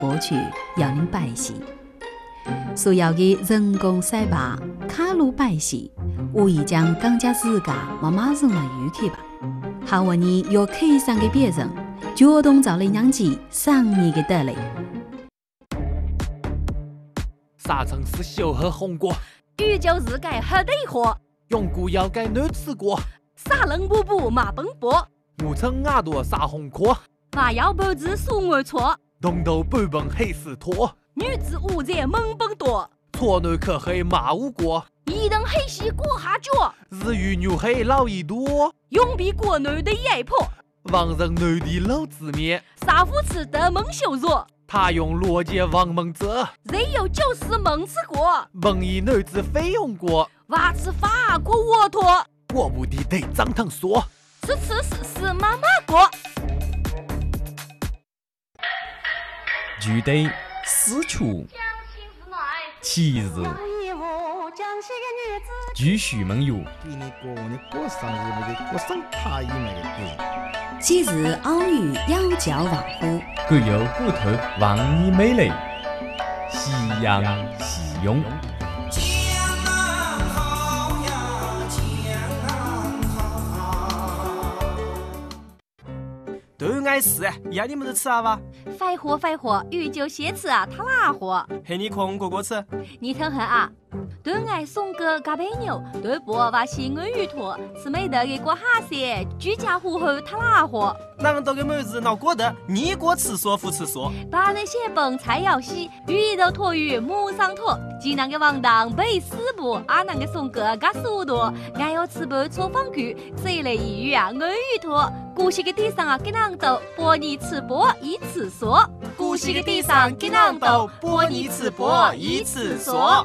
歌曲要您拜喜。所有的人工赛马、卡路拜喜，无疑将更加自家慢慢送了语气吧。好我你有开上给别人，主动找来娘子上你给得嘞。 啥城市小喝红果？ 宇宙日改喝得火， 永固要改男子果。 啥冷布布马奔波， 我称牙朵啥红壳？ 娃要脖子数我错， 东头半本黑死拖。 女子无在猛奔多， 错男可黑马无果。 一等黑西过下脚， 日语女黑老一多。 永比国男的压迫， 王人男的老子面。 杀父吃得蒙羞辱， 他用逻辑王蒙者。 人有就是蒙吃过， 蒙一男子非用过。 娃吃法过沃托， 我不的得张腾说。 是妈妈过。 具体私处七日继续梦游。 今日偶遇妖教王夫， 各有骨头望你美丽，夕阳夕涌。 都爱吃，要你们都吃啊吧？ 快活，宇宙先吃啊，他哪活？ 嘿，你空哥哥吃？ 你听下啊，都爱送个嘎白牛，都不把西安鱼托，吃美得给过哈些，居家户后他哪活？ 人都给妹子闹过得，你过吃说不吃说？ 把那些本菜肴洗，鱼肉托鱼母上托，济南个王当背四步，阿南个送个嘎速度，俺要吃不错方具，谁来一鱼啊，安鱼托。古稀个地上啊，给人斗，播你吃播一次说。 古稀个地上给人斗，播你吃播一次说。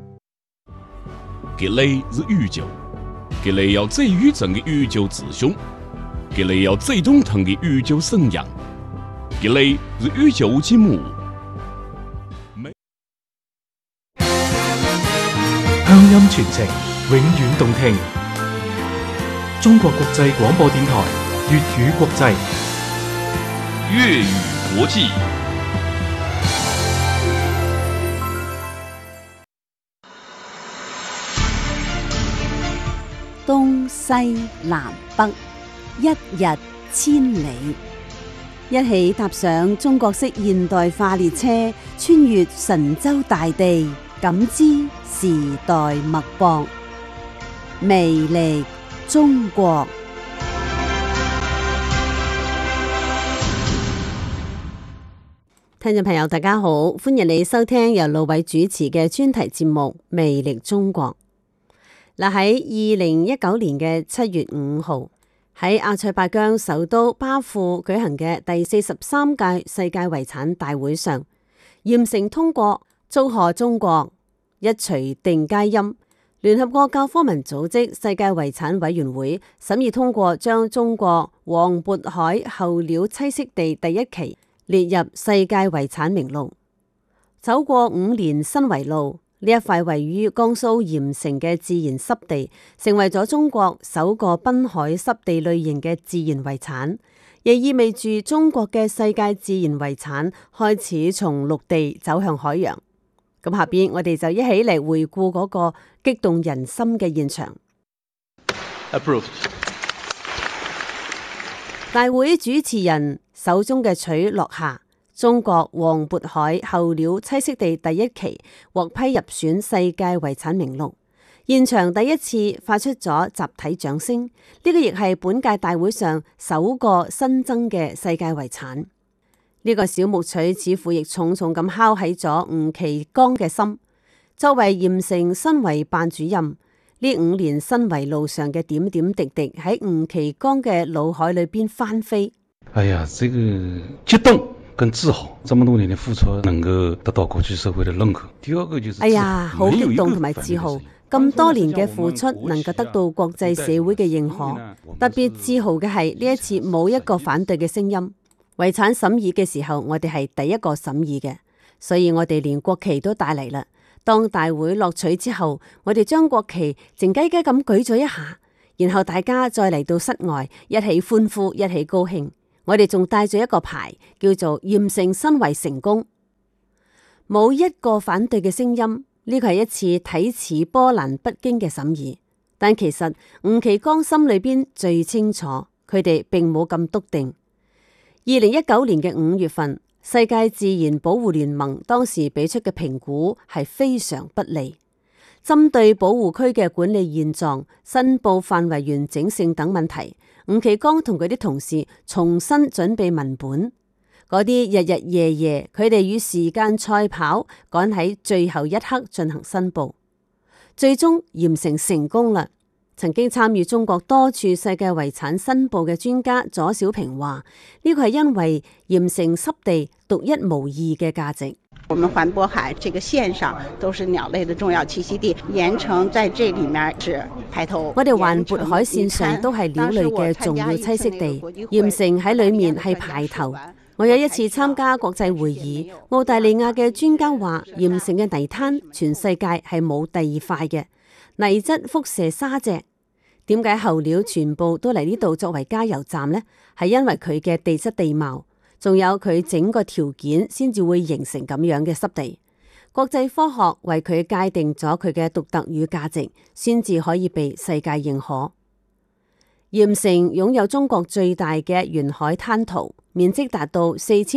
吉利是宇宙，吉利要最宇宙的宇宙志向，吉利要最懂腾的宇宙信仰，吉利是宇宙节目。 鄉音傳情，永遠動聽。中國國際廣播電台粵語國際粵語國際。 東西南北，一日千里。一起踏上中國式現代化列車，穿越神州大地，感知時代脈搏，魅力中國。聽眾朋友大家好，歡迎你收聽由盧偉主持嘅專題節目《魅力中國》。嗱，喺2019年嘅7月5號，喺阿塞拜疆首都巴庫舉行嘅第43屆世界遺產大會上，嚴誠通過祝賀中國一錘定佳音。聯合國教科文組織世界遺產委員會審議通過將中國黃渤海候鳥棲息地第一期列入世界遺產名錄。走過5年新圍路，呢一塊位於江蘇鹽城嘅自然濕地，成為咗中國首個濱海濕地類型嘅自然遺產，亦意味住中國嘅世界自然遺產開始從陸地走向海洋。咁下邊我哋就一起嚟回顧嗰個激動人心嘅現場。 Approved. 大會主持人手中嘅取落下，中國黃渤海候鳥棲息地第一期獲批入選世界遺產名錄，現場第一次發出咗集體掌聲。呢個亦係本屆大會上首個新增嘅世界遺產。呢個小木錘似乎亦重重咁敲喺咗吳其剛嘅心。作為鹽城新圍辦主任，呢5年新圍路上嘅點點滴滴喺吳其剛嘅腦海裏邊翻飛。 哎呀，這個激動跟自豪，這麼多年的付出能夠得到國際社會的認可。第二個就是哎呀，好激動同埋自豪，咁多年嘅付出能夠得到國際社會嘅認可，特別自豪嘅係呢一次冇一個反對嘅聲音。遺產審議嘅時候，我哋係第一個審議嘅，所以我哋連國旗都帶嚟啦。當大會落取之後，我哋將國旗靜雞雞咁舉咗一下，然後大家再嚟到室外一起歡呼，一起高興。我哋仲帶咗一個牌，叫做鹽城新圍成功。 冇一個反對嘅聲音。呢個係一次睇似波瀾不驚嘅審議，但其實吳其光心裏邊最清楚，佢哋並冇咁篤定。2019年嘅5月份，世界自然保護聯盟當時俾出嘅評估係非常不利，針對保護區嘅管理現狀、申報範圍完整性等問題，吳其光同佢啲同事重新準備文本。嗰啲日日夜夜，佢哋與時間賽跑，趕喺最後一刻進行申報，最終鹽城成功啦。曾經參與中國多處世界遺產申報嘅專家左小平話：呢個係因為鹽城濕地獨一無二嘅價值。 我們環渤海這個線上都是鳥類的重要棲息地，鹽城在這裏面是排頭。 我哋環渤海線上都係鳥類嘅重要棲息地，鹽城喺裏面係排頭。我有一次參加國際會議，澳大利亞嘅專家話，鹽城嘅泥灘全世界係冇第二塊嘅，泥質輻射沙隻。點解候鳥全部都嚟呢度作為加油站呢？係因為佢嘅地質地貌，仲有佢整個條件先至會形成咁樣嘅濕地。國際科學為佢界定咗佢嘅獨特與價值，先至可以被世界認可。鹽城擁有中國最大嘅沿海灘塗，面積達到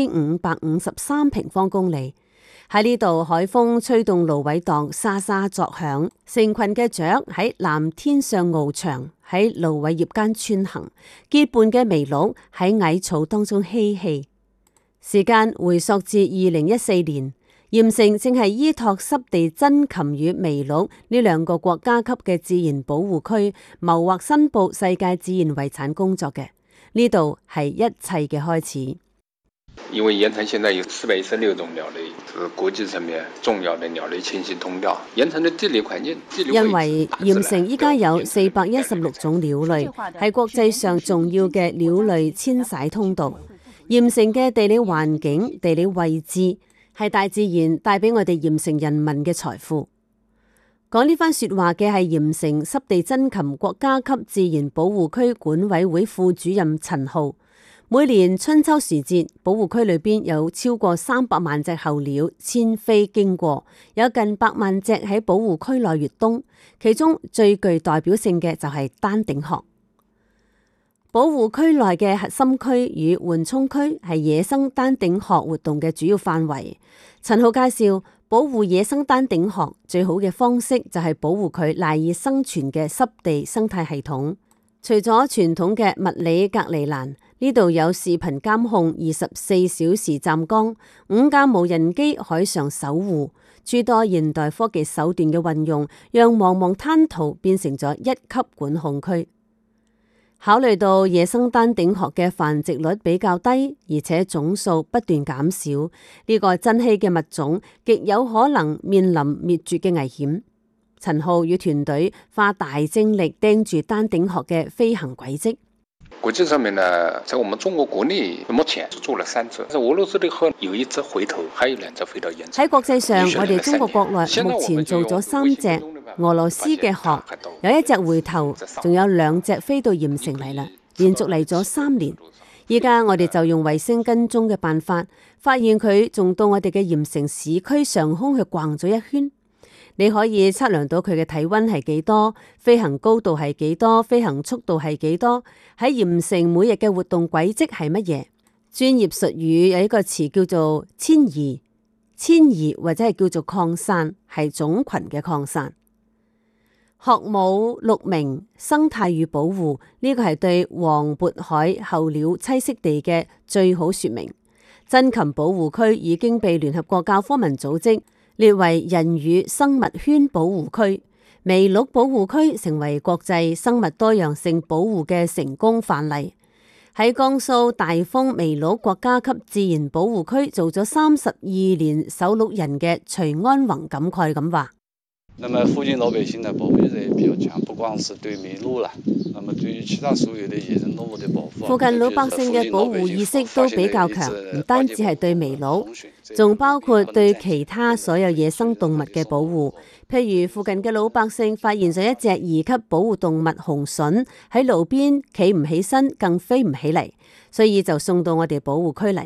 4553平方公里。喺呢度，海風吹動蘆葦蕩，沙沙作響，成群嘅雀喺藍天上翱翔，喺蘆葦葉間穿行，結伴嘅麋鹿喺矮草當中嬉戲。時間回溯至2014年，鹽城正係依託濕地珍禽與麋鹿呢兩個國家級嘅自然保護區，謀劃申報世界自然遺產工作嘅。呢度係一切嘅開始。 因為鹽城現在有416種鳥類，是國際上面重要的鳥類遷徙通道。鹽城的地理環境， 因為鹽城依家有416種鳥類，係國際上重要嘅鳥類遷徙通道。鹽城嘅地理環境、地理位置係大自然帶俾我哋鹽城人民嘅財富。講呢番說話嘅係鹽城濕地珍禽國家級自然保護區管委會副主任陳浩。每年春秋時節，保護區裏邊有超過300萬隻候鳥遷飛經過，有近100萬隻喺保護區內越冬。其中最具代表性嘅就係丹頂鶴。保護區內嘅核心區與緩衝區係野生丹頂鶴活動嘅主要範圍。陳浩介紹，保護野生丹頂鶴最好嘅方式就係保護佢賴以生存嘅濕地生態系統。除咗傳統嘅物理隔離欄，呢度有視頻監控、24小時站崗、5架無人機海上守護，諸多現代科技手段嘅運用，讓茫茫灘塗變成咗1級管控區。考慮到野生丹頂鶴嘅繁殖率比較低，而且種數不斷減少，呢個珍稀嘅物種極有可能面臨滅絕嘅危險。陳浩與團隊花大精力盯住丹頂鶴嘅飛行軌跡。 國際上面呢，在我們中國國內目前做了3隻，俄羅斯的鶴有1隻回頭，還有2隻飛到鹽城。 喺國際上，我哋中國國內目前做咗3隻俄羅斯嘅鶴，有1隻回頭，仲有2隻飛到鹽城嚟啦，連續嚟咗3年。依家我哋就用衛星跟蹤嘅辦法，發現佢仲到我哋嘅鹽城市區上空去逛咗一圈。你可以測量到佢嘅體溫係幾多，飛行高度係幾多，飛行速度係幾多，喺鹽城每日嘅活動軌跡係乜嘢？專業術語有一個詞叫做遷移，遷移或者係叫做擴散，係種群嘅擴散。學母陸明生態與保護，呢個係對黃渤海候鳥棲息地嘅最好說明。珍禽保護區已經被聯合國教科文組織列為人與生物圈保護區，麋鹿保護區成為國際生物多樣性保護嘅成功範例。喺江蘇大豐麋鹿國家級自然保護區做咗32年守鹿人嘅徐安宏感慨咁話： 那麼附近老百姓的保護意識比較強，不光是對麋鹿啦，那麼對於其他所有的野生動物的保護。附近老百姓嘅保護意識都比較強，唔單止係對麋鹿，仲包括對其他所有野生動物嘅保護。譬如附近嘅老百姓發現咗一隻2級保護動物紅隼喺路邊企唔起身，更飛唔起嚟，所以就送到我哋保護區嚟。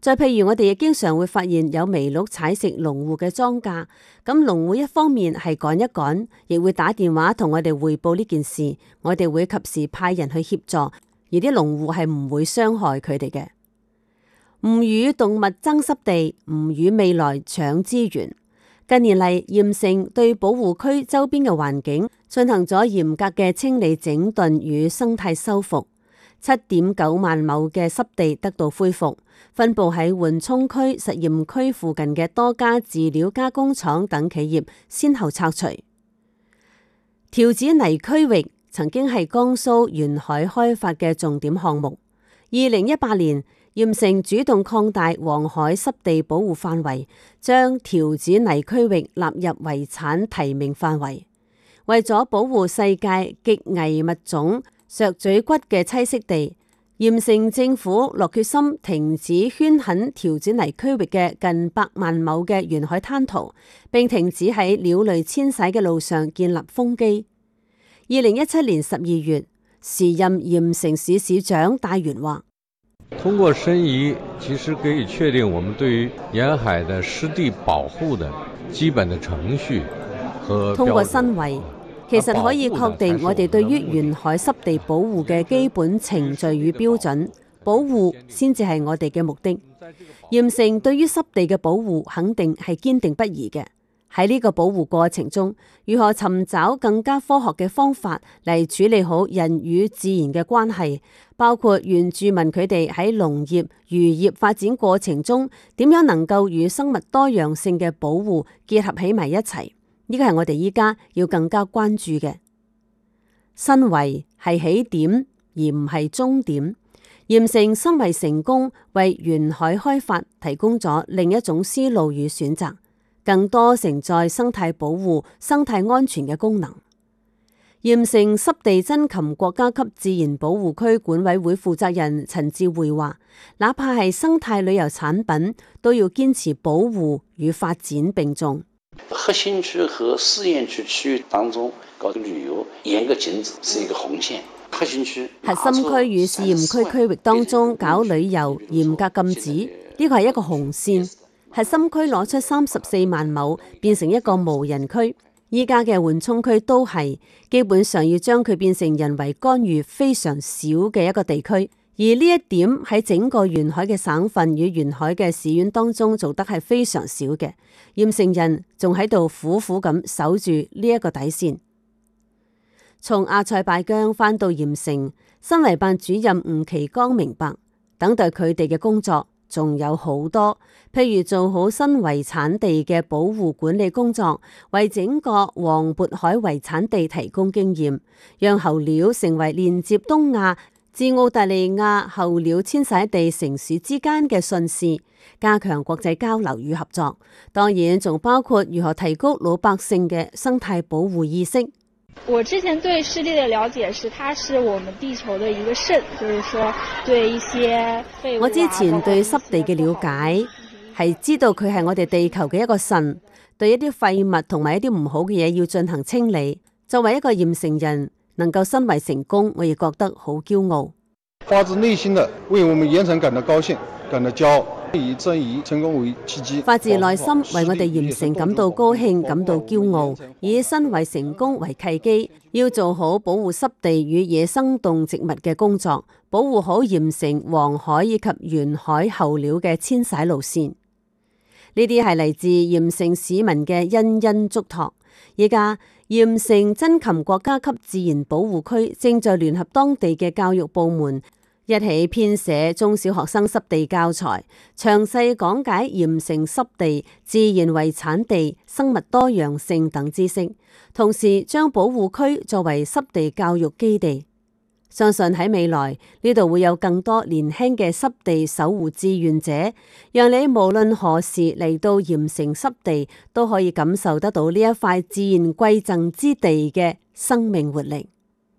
再譬如我哋亦經常會發現有麋鹿踩食農戶嘅莊稼，咁農戶一方面係趕一趕，亦會打電話同我哋匯報呢件事，我哋會及時派人去協助，而啲農戶係唔會傷害佢哋嘅。唔與動物爭濕地，唔與未來搶資源。近年嚟，鹽城對保護區周邊嘅環境進行咗嚴格嘅清理整頓與生態修復。7.9萬畝嘅濕地得到恢復，分佈喺緩衝區、實驗區附近嘅多家飼料加工廠等企業先後拆除。條子泥區域曾經係江蘇沿海開發嘅重點項目。2018年，鹽城主動擴大黃海濕地保護範圍，將條子泥區域納入遺產提名範圍。為咗保護世界極危物種石嘴骨嘅棲息地，鹽城政府落決心停止圈墾條子泥區域嘅近100萬畝嘅沿海灘塗，並停止喺鳥類遷徙嘅路上建立風機。2017年12月，時任鹽城市市長戴元話： 通過申遺，其實可以確定我們對於沿海的濕地保護的基本的程序和標準。 通過申遺，其實可以確定我哋對於沿海濕地保護嘅基本程序與標準，保護先至係我哋嘅目的。鹽城對於濕地嘅保護肯定係堅定不移嘅。喺呢個保護過程中，如何尋找更加科學嘅方法嚟處理好人與自然嘅關係，包括原住民佢哋喺農業、漁業發展過程中點樣能夠與生物多樣性嘅保護結合起埋一齊，呢個係我哋依家要更加關注嘅。申遺係起點而唔係終點。鹽城申遺成功，為沿海開發提供咗另一種思路與選擇，更多承載生態保護、生態安全嘅功能。鹽城濕地珍禽國家級自然保護區管委會負責人陳志慧話，哪怕係生態旅遊產品，都要堅持保護與發展並重。 核心區和試驗區區域當中搞旅遊嚴格禁止是一個紅線。核心區與試驗區區域當中搞旅遊嚴格禁止，呢個係一個紅線。核心區攞出34萬畝變成一個無人區，依家嘅緩衝區都係基本上要將佢變成人為干預非常少嘅一個地區，而呢一點喺整個沿海嘅省份與沿海嘅市縣當中做得係非常少嘅。鹽城人仲喺度苦苦咁守住呢一個底線。從阿塞拜疆返到鹽城，申遺辦主任吳其剛明白，等待佢哋嘅工作仲有好多，譬如做好申遺產地嘅保護管理工作，為整個黃渤海遺產地提供經驗，讓候鳥成為連接東亞至澳大利亞候鳥遷徙地城市之間嘅信使，加強國際交流與合作。當然仲包括如何提高老百姓嘅生態保護意識。 我之前對濕地的了解是，它是我們地球的一個腎，就是說對一些廢物。 我之前對濕地嘅了解係知道佢係我哋地球嘅一個腎，對一啲廢物同埋一啲唔好嘅嘢要進行清理。作為一個鹽城人，能夠申遺成功，我亦覺得好驕傲。 發自內心的為我們鹽城感到高興，感到驕傲。以申遺成功為契機， 發自內心為我哋鹽城感到高興，感到驕傲。以申遺成功為契機，要做好保護濕地與野生動植物嘅工作，保護好鹽城黃海以及沿海候鳥嘅遷徙路線。呢啲係嚟自鹽城市民嘅殷殷囑託。而家鹽城珍禽國家級自然保護區正在聯合當地嘅教育部門，一起編寫中小學生濕地教材，詳細講解鹽城濕地、自然遺產地、生物多樣性等知識，同時將保護區作為濕地教育基地。相信喺未來呢度會有更多年輕嘅濕地守護志願者，讓你無論何時嚟到鹽城濕地，都可以感受得到呢一塊自然饋贈之地嘅生命活力。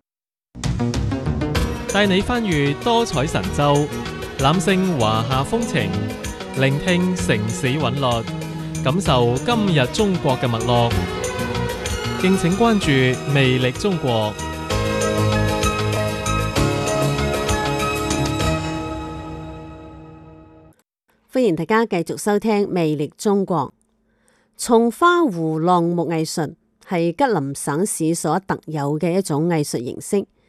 帶你翻閱多彩神州，覽勝華夏風情，聆聽城市韻律，感受今日中國嘅脈絡。敬請關注魅力中國。 歡迎大家繼續收聽《魅力中國》。松花湖浪木藝術係吉林省市所特有嘅一種藝術形式。